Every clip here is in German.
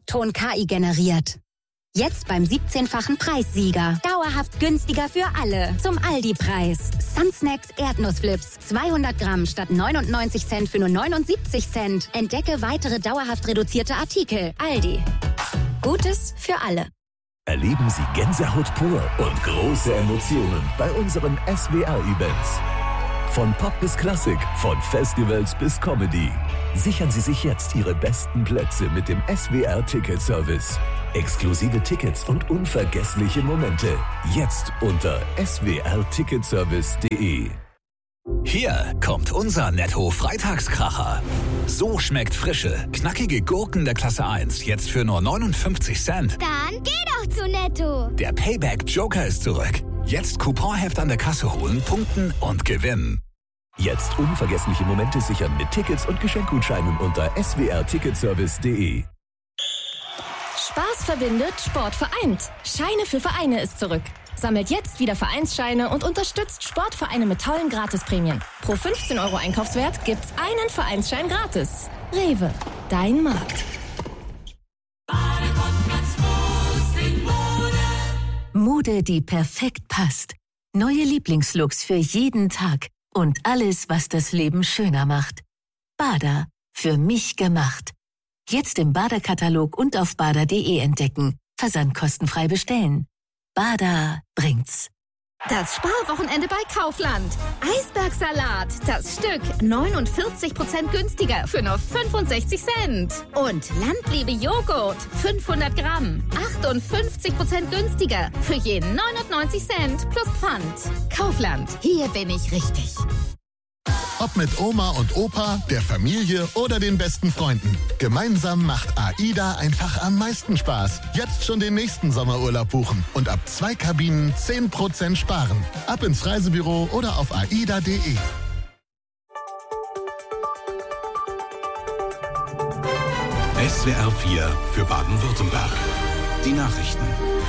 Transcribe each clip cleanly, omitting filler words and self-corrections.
O-Ton KI generiert. Jetzt beim 17-fachen Preissieger. Dauerhaft günstiger für alle. Zum Aldi-Preis. Sunsnacks Erdnussflips. 200 Gramm statt 99 Cent für nur 79 Cent. Entdecke weitere dauerhaft reduzierte Artikel. Aldi. Gutes für alle. Erleben Sie Gänsehaut pur und große Emotionen bei unseren SWR-Events. Von Pop bis Klassik, von Festivals bis Comedy. Sichern Sie sich jetzt Ihre besten Plätze mit dem SWR-Ticket-Service. Exklusive Tickets und unvergessliche Momente. Jetzt unter swrticketservice.de. Hier kommt unser Netto-Freitagskracher. So schmeckt frische, knackige Gurken der Klasse 1 jetzt für nur 59 Cent. Dann geh doch zu Netto. Der Payback-Joker ist zurück. Jetzt Couponheft an der Kasse holen, punkten und gewinnen. Jetzt unvergessliche Momente sichern mit Tickets und Geschenkgutscheinen unter swrticketservice.de. Spaß verbindet, Sport vereint. Scheine für Vereine ist zurück. Sammelt jetzt wieder Vereinsscheine und unterstützt Sportvereine mit tollen Gratisprämien. Pro 15 € Einkaufswert gibt's einen Vereinsschein gratis. Rewe, dein Markt. Mode, die perfekt passt. Neue Lieblingslooks für jeden Tag. Und alles, was das Leben schöner macht. Bader, für mich gemacht. Jetzt im Bader-Katalog und auf bader.de entdecken. Versandkostenfrei bestellen. Bader bringt's. Das Sparwochenende bei Kaufland. Eisbergsalat, das Stück 49% günstiger für nur 65 Cent. Und Landliebe Joghurt, 500 Gramm, 58% günstiger für je 99 Cent plus Pfand. Kaufland, hier bin ich richtig. Ob mit Oma und Opa, der Familie oder den besten Freunden. Gemeinsam macht AIDA einfach am meisten Spaß. Jetzt schon den nächsten Sommerurlaub buchen und ab 2 Kabinen 10% sparen. Ab ins Reisebüro oder auf aida.de. SWR 4 für Baden-Württemberg. Die Nachrichten.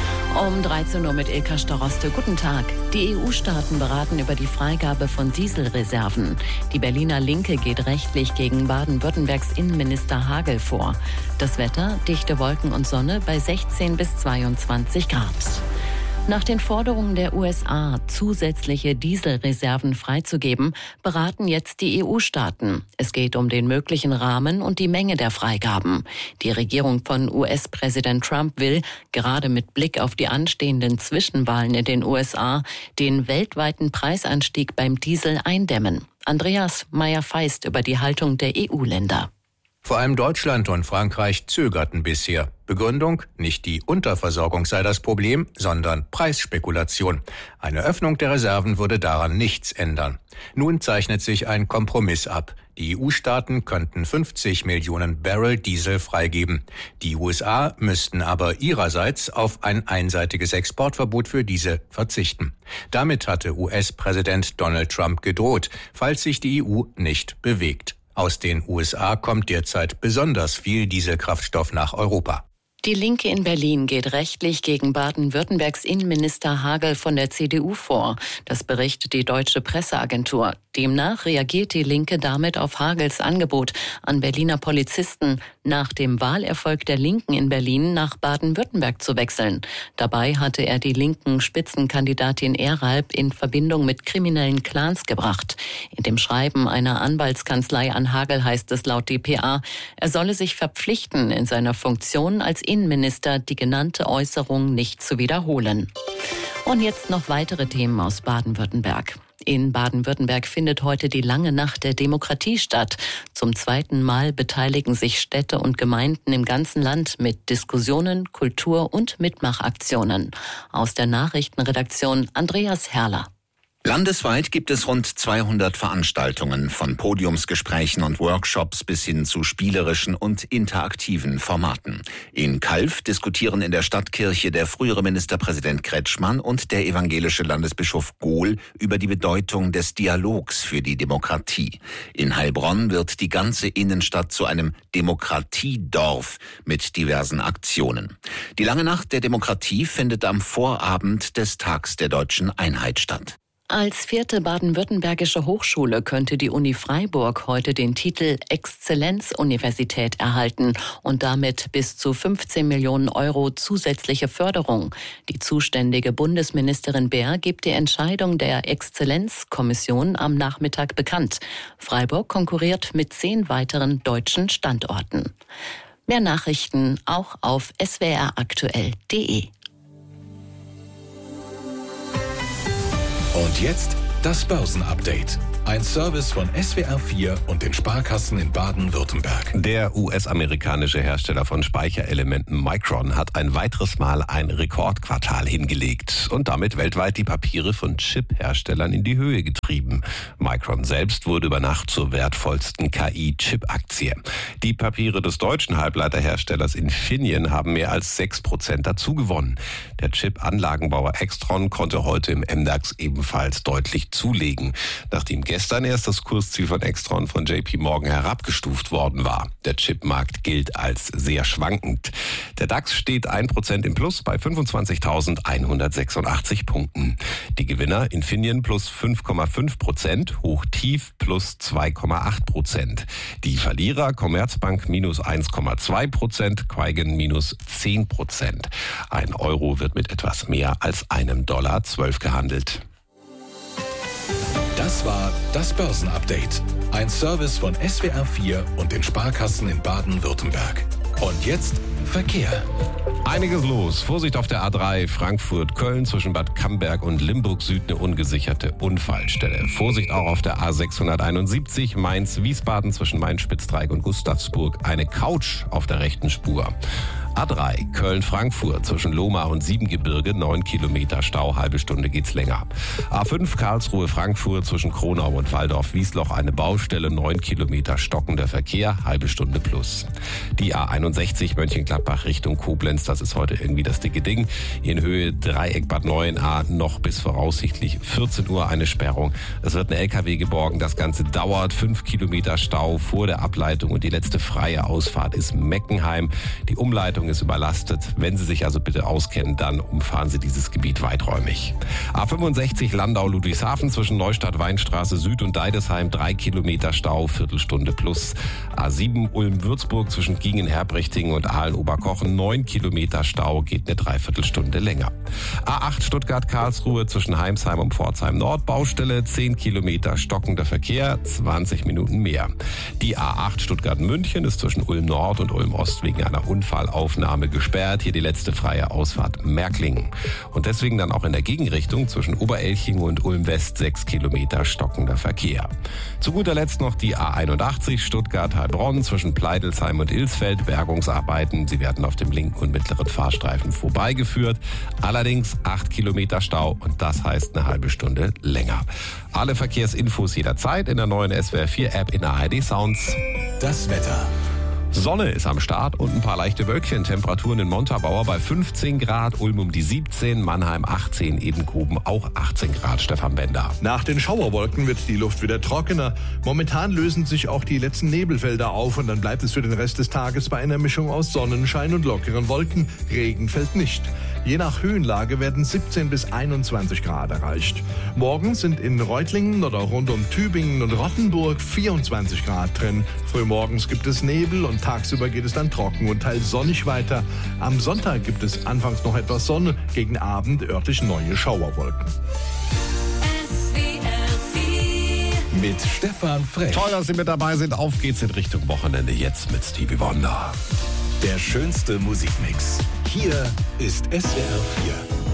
Um 13 Uhr mit Ilka Staroste. Guten Tag. Die EU-Staaten beraten über die Freigabe von Dieselreserven. Die Berliner Linke geht rechtlich gegen Baden-Württembergs Innenminister Hagel vor. Das Wetter, dichte Wolken und Sonne bei 16 bis 22 Grad. Nach den Forderungen der USA, zusätzliche Dieselreserven freizugeben, beraten jetzt die EU-Staaten. Es geht um den möglichen Rahmen und die Menge der Freigaben. Die Regierung von US-Präsident Trump will, gerade mit Blick auf die anstehenden Zwischenwahlen in den USA, den weltweiten Preisanstieg beim Diesel eindämmen. Andreas Meyer-Feist über die Haltung der EU-Länder. Vor allem Deutschland und Frankreich zögerten bisher. Begründung, nicht die Unterversorgung sei das Problem, sondern Preisspekulation. Eine Öffnung der Reserven würde daran nichts ändern. Nun zeichnet sich ein Kompromiss ab. Die EU-Staaten könnten 50 Millionen Barrel Diesel freigeben. Die USA müssten aber ihrerseits auf ein einseitiges Exportverbot für diese verzichten. Damit hatte US-Präsident Donald Trump gedroht, falls sich die EU nicht bewegt. Aus den USA kommt derzeit besonders viel Dieselkraftstoff nach Europa. Die Linke in Berlin geht rechtlich gegen Baden-Württembergs Innenminister Hagel von der CDU vor. Das berichtet die Deutsche Presseagentur. Demnach reagiert die Linke damit auf Hagels Angebot an Berliner Polizisten, nach dem Wahlerfolg der Linken in Berlin nach Baden-Württemberg zu wechseln. Dabei hatte er die linken Spitzenkandidatin Eralb in Verbindung mit kriminellen Clans gebracht. In dem Schreiben einer Anwaltskanzlei an Hagel heißt es laut dpa, er solle sich verpflichten, in seiner Funktion als Innenminister die genannte Äußerung nicht zu wiederholen. Und jetzt noch weitere Themen aus Baden-Württemberg. In Baden-Württemberg findet heute die lange Nacht der Demokratie statt. Zum zweiten Mal beteiligen sich Städte und Gemeinden im ganzen Land mit Diskussionen, Kultur- und Mitmachaktionen. Aus der Nachrichtenredaktion Andreas Herrler. Landesweit gibt es rund 200 Veranstaltungen, von Podiumsgesprächen und Workshops bis hin zu spielerischen und interaktiven Formaten. In Calw diskutieren in der Stadtkirche der frühere Ministerpräsident Kretschmann und der evangelische Landesbischof Gohl über die Bedeutung des Dialogs für die Demokratie. In Heilbronn wird die ganze Innenstadt zu einem Demokratiedorf mit diversen Aktionen. Die lange Nacht der Demokratie findet am Vorabend des Tags der Deutschen Einheit statt. Als 4. baden-württembergische Hochschule könnte die Uni Freiburg heute den Titel Exzellenzuniversität erhalten und damit bis zu 15 Millionen Euro zusätzliche Förderung. Die zuständige Bundesministerin Baer gibt die Entscheidung der Exzellenzkommission am Nachmittag bekannt. Freiburg konkurriert mit 10 weiteren deutschen Standorten. Mehr Nachrichten auch auf swraktuell.de. Und jetzt das Börsenupdate. Ein Service von SWR4 und den Sparkassen in Baden-Württemberg. Der US-amerikanische Hersteller von Speicherelementen Micron hat ein weiteres Mal ein Rekordquartal hingelegt und damit weltweit die Papiere von Chip-Herstellern in die Höhe getrieben. Micron selbst wurde über Nacht zur wertvollsten KI-Chip-Aktie. Die Papiere des deutschen Halbleiterherstellers Infineon haben mehr als 6% dazu gewonnen. Der Chip-Anlagenbauer Extron konnte heute im MDAX ebenfalls deutlich zulegen, nachdem gestern erst das Kursziel von Extron von JP Morgan herabgestuft worden war. Der Chipmarkt gilt als sehr schwankend. Der DAX steht 1% im Plus bei 25.186 Punkten. Die Gewinner Infineon plus 5,5%, Hochtief plus 2,8%. Die Verlierer Commerzbank minus 1,2%, Quagen minus 10%. Ein Euro wird mit etwas mehr als $1,12 gehandelt. Das war das Börsenupdate. Ein Service von SWR4 und den Sparkassen in Baden-Württemberg. Und jetzt Verkehr. Einiges los. Vorsicht auf der A3 Frankfurt-Köln zwischen Bad Camberg und Limburg Süd eine ungesicherte Unfallstelle. Vorsicht auch auf der A671 Mainz-Wiesbaden zwischen Main-Spitzdreieck und Gustavsburg. Eine Couch auf der rechten Spur. A3 Köln-Frankfurt zwischen Lohmar und Siebengebirge 9 Kilometer Stau, halbe Stunde geht's länger. A5 Karlsruhe-Frankfurt zwischen Kronau und Waldorf-Wiesloch eine Baustelle, 9 Kilometer stockender Verkehr, halbe Stunde plus. Die A61 Mönchengladbach Richtung Koblenz, das ist heute irgendwie das dicke Ding. In Höhe Dreieck Bad Neuenahr noch bis voraussichtlich 14 Uhr eine Sperrung. Es wird ein LKW geborgen, das Ganze dauert 5 Kilometer Stau vor der Ableitung und die letzte freie Ausfahrt ist Meckenheim. Die Umleitung ist überlastet. Wenn Sie sich also bitte auskennen, dann umfahren Sie dieses Gebiet weiträumig. A65 Landau-Ludwigshafen zwischen Neustadt-Weinstraße Süd und Deidesheim 3 Kilometer Stau, Viertelstunde plus. A7 Ulm-Würzburg zwischen Gingen-Herbrichtingen und Aalen-Oberkochen 9 Kilometer Stau, geht eine Dreiviertelstunde länger. A8 Stuttgart-Karlsruhe zwischen Heimsheim und Pforzheim Nord Baustelle 10 Kilometer stockender Verkehr, 20 Minuten mehr. Die A8 Stuttgart-München ist zwischen Ulm Nord und Ulm Ost wegen einer Unfallaufnahme gesperrt. Hier die letzte freie Ausfahrt Märklingen. Und deswegen dann auch in der Gegenrichtung zwischen Oberelching und Ulm West 6 Kilometer stockender Verkehr. Zu guter Letzt noch die A81 Stuttgart-Heilbronn zwischen Pleidelsheim und Ilsfeld. Bergungsarbeiten. Sie werden auf dem linken und mittleren Fahrstreifen vorbeigeführt. Allerdings 8 Kilometer Stau und das heißt eine halbe Stunde länger. Alle Verkehrsinfos jederzeit in der neuen SWR4-App in ARD Sounds. Das Wetter. Sonne ist am Start und ein paar leichte Wölkchen. Temperaturen in Montabaur bei 15 Grad, Ulm um die 17, Mannheim 18, Edenkoben auch 18 Grad. Stefan Bender. Nach den Schauerwolken wird die Luft wieder trockener. Momentan lösen sich auch die letzten Nebelfelder auf und dann bleibt es für den Rest des Tages bei einer Mischung aus Sonnenschein und lockeren Wolken. Regen fällt nicht. Je nach Höhenlage werden 17 bis 21 Grad erreicht. Morgen sind in Reutlingen oder rund um Tübingen und Rottenburg 24 Grad drin. Frühmorgens gibt es Nebel und tagsüber geht es dann trocken und teils sonnig weiter. Am Sonntag gibt es anfangs noch etwas Sonne, gegen Abend örtlich neue Schauerwolken. Mit Stefan Frech. Toll, dass Sie mit dabei sind. Auf geht's in Richtung Wochenende jetzt mit Stevie Wonder. Der schönste Musikmix. Hier ist SWR4.